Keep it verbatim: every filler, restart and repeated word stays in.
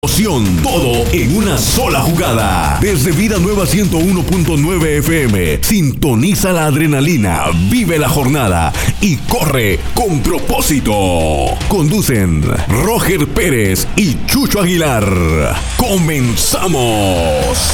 Todo en una sola jugada. Desde Vida Nueva ciento uno punto nueve F M. Sintoniza la adrenalina, vive la jornada y corre con propósito. Conducen Roger Pérez y Chucho Aguilar. ¡Comenzamos!